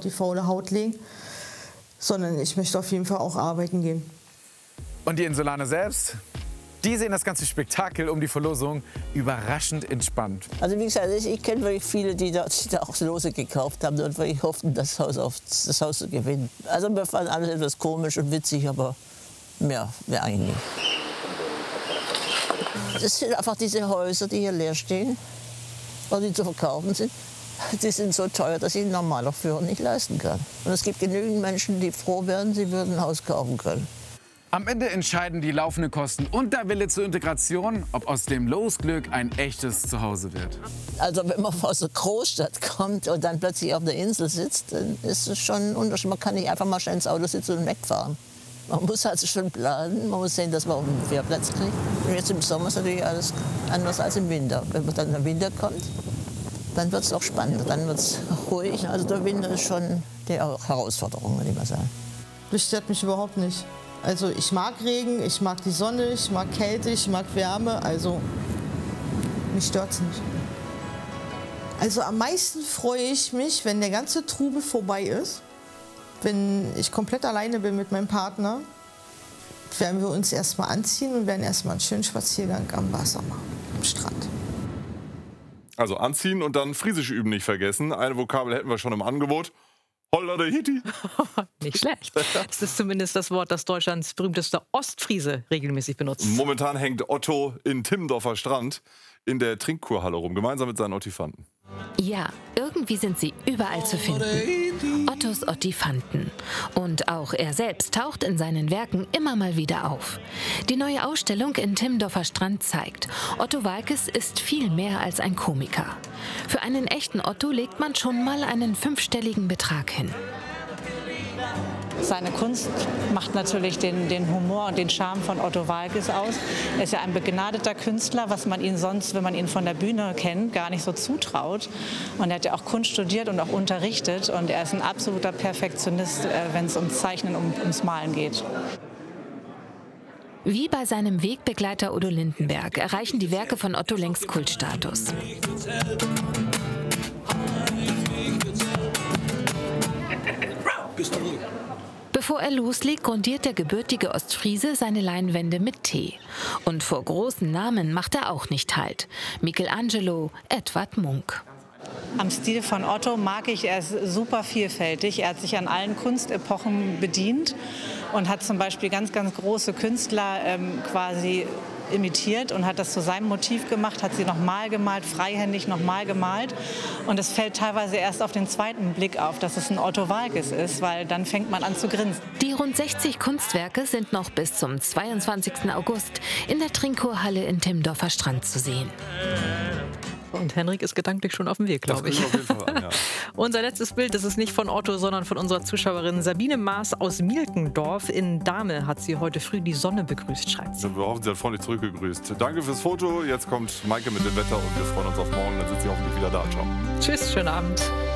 die faule Haut legen, sondern ich möchte auf jeden Fall auch arbeiten gehen. Und die Insulaner selbst? Die sehen das ganze Spektakel um die Verlosung überraschend entspannt. Also wie gesagt, ich kenne wirklich viele, die da auch Lose gekauft haben und wirklich hofften, das Haus zu gewinnen. Also mir fand alles etwas komisch und witzig, aber mehr eigentlich nicht. Es sind einfach diese Häuser, die hier leer stehen, oder die zu verkaufen sind. Die sind so teuer, dass sich ein normaler Führer nicht leisten kann. Und es gibt genügend Menschen, die froh wären, sie würden ein Haus kaufen können. Am Ende entscheiden die laufenden Kosten und der Wille zur Integration, ob aus dem Losglück ein echtes Zuhause wird. Also wenn man aus der Großstadt kommt und dann plötzlich auf der Insel sitzt, dann ist es schon ein Unterschied. Man kann nicht einfach mal schnell ins Auto sitzen und wegfahren. Man muss also schon planen, man muss sehen, dass man einen Fährplatz kriegt. Und jetzt im Sommer ist natürlich alles anders als im Winter. Wenn man dann der Winter kommt, dann wird es auch spannender, dann wird es ruhig. Also der Winter ist schon die Herausforderung, würde ich mal sagen. Das stört mich überhaupt nicht. Also ich mag Regen, ich mag die Sonne, ich mag Kälte, ich mag Wärme, also mich stört's nicht. Also am meisten freue ich mich, wenn der ganze Trubel vorbei ist, wenn ich komplett alleine bin mit meinem Partner, werden wir uns erstmal anziehen und werden erstmal einen schönen Spaziergang am Wasser machen, am Strand. Also anziehen und dann Friesisch üben nicht vergessen. Eine Vokabel hätten wir schon im Angebot. Holla der Hitti. Nicht schlecht. Das ist zumindest das Wort, das Deutschlands berühmtester Ostfriese regelmäßig benutzt. Momentan hängt Otto in Timmendorfer Strand in der Trinkkurhalle rum, gemeinsam mit seinen Ottifanten. Ja, irgendwie sind sie überall zu finden. Ottos Ottifanten. Und auch er selbst taucht in seinen Werken immer mal wieder auf. Die neue Ausstellung in Timmendorfer Strand zeigt, Otto Waalkes ist viel mehr als ein Komiker. Für einen echten Otto legt man schon mal einen 5-stelligen Betrag hin. Seine Kunst macht natürlich den Humor und den Charme von Otto Waalkes aus. Er ist ja ein begnadeter Künstler, was man ihn sonst, wenn man ihn von der Bühne kennt, gar nicht so zutraut. Und er hat ja auch Kunst studiert und auch unterrichtet. Und er ist ein absoluter Perfektionist, wenn es ums Zeichnen, ums Malen geht. Wie bei seinem Wegbegleiter Udo Lindenberg erreichen die Werke von Otto längst Kultstatus. Bevor er loslegt, grundiert der gebürtige Ostfriese seine Leinwände mit Tee. Und vor großen Namen macht er auch nicht Halt. Michelangelo, Edvard Munch. Am Stil von Otto mag ich, er ist super vielfältig. Er hat sich an allen Kunstepochen bedient und hat zum Beispiel ganz große Künstler quasi imitiert und hat das zu seinem Motiv gemacht, hat sie nochmal gemalt, freihändig nochmal gemalt. Und es fällt teilweise erst auf den zweiten Blick auf, dass es ein Otto Waalkes ist, weil dann fängt man an zu grinsen. Die rund 60 Kunstwerke sind noch bis zum 22. August in der Trinkkurhalle in Timmendorfer Strand zu sehen. Und Henrik ist gedanklich schon auf dem Weg, glaube ich. Das auf jeden Fall an, ja. Unser letztes Bild, das ist nicht von Otto, sondern von unserer Zuschauerin Sabine Maas aus Mielkendorf. In Dahme hat sie heute früh die Sonne begrüßt, schreibt sie. Wir hoffen, sie hat freundlich zurückgegrüßt. Danke fürs Foto. Jetzt kommt Maike mit dem Wetter und wir freuen uns auf morgen. Dann sind sie hoffentlich wieder da. Ciao. Tschüss, schönen Abend.